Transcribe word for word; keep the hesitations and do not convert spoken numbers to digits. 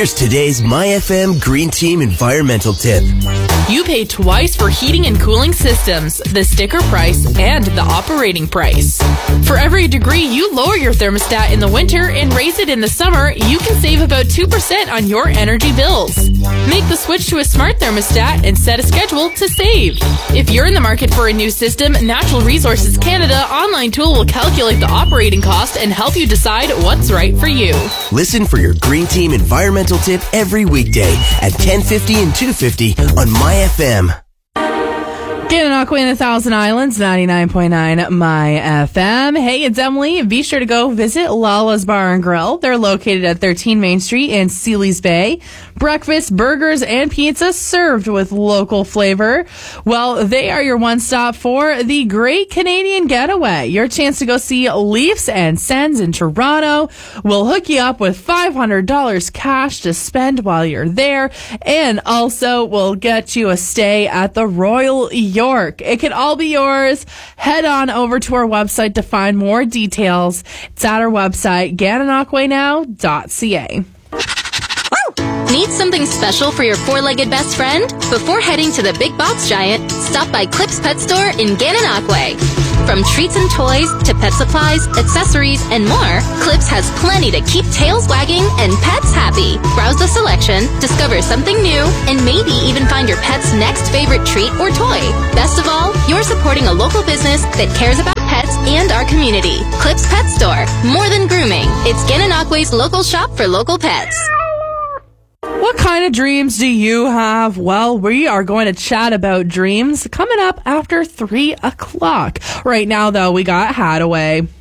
Here's today's My F M Green Team environmental tip. You pay twice for heating and cooling systems, the sticker price, and the operating price. For every degree you lower your thermostat in the winter and raise it in the summer, you can save about two percent on your energy bills. Make the switch to a smart thermostat and set a schedule to save. If you're in the market for a new system, Natural Resources Canada online tool will calculate the operating cost and help you decide what's right for you. Listen for your Green Team environmental tip every weekday at ten fifty and two fifty on My F M. Gananoque in a Thousand Islands, ninety-nine point nine My F M. Hey, it's Emily. Be sure to go visit Lala's Bar and Grill. They're located at thirteen Main Street in Sealy's Bay. Breakfast, burgers, and pizza served with local flavor. Well, they are your one stop for the Great Canadian Getaway. Your chance to go see Leafs and Sens in Toronto. We'll hook you up with five hundred dollars cash to spend while you're there. And also, we'll get you a stay at the Royal York. It can all be yours. Head on over to our website to find more details. It's at our website, gananoque now dot c a. Need something special for your four-legged best friend? Before heading to the big box giant, stop by Clips Pet Store in Gananoque. From treats and toys to pet supplies, accessories, and more, Clips has plenty to keep tails wagging and pets happy. Browse the selection, discover something new, and maybe even find your pet's next favorite treat or toy. Best of all, you're supporting a local business that cares about pets and our community. Clips Pet Store. More than grooming. It's Gananoque's local shop for local pets. What kind of dreams do you have? Well, we are going to chat about dreams coming up after three o'clock. Right now, though, we got Hadaway.